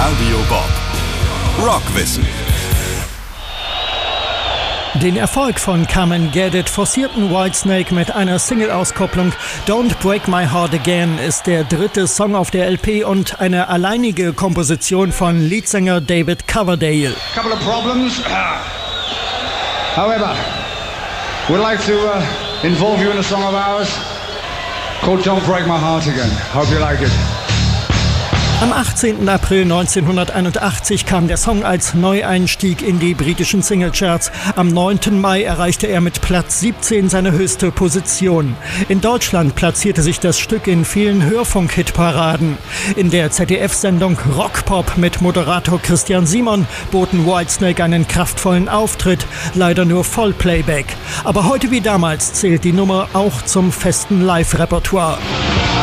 Radio Bob Rockwissen. Den Erfolg von Come and Get It forcierten Whitesnake mit einer Single-Auskopplung. Don't Break My Heart Again ist der dritte Song auf der LP und eine alleinige Komposition von Leadsänger David Coverdale. Couple of problems. However, we'd like to involve you in a song of ours called Don't Break My Heart Again. Hope you like it. Am 18. April 1981 kam der Song als Neueinstieg in die britischen Singlecharts. Am 9. Mai erreichte er mit Platz 17 seine höchste Position. In Deutschland platzierte sich das Stück in vielen Hörfunk-Hitparaden. In der ZDF-Sendung Rockpop mit Moderator Christian Simon boten Whitesnake einen kraftvollen Auftritt, leider nur Vollplayback. Aber heute wie damals zählt die Nummer auch zum festen Live-Repertoire.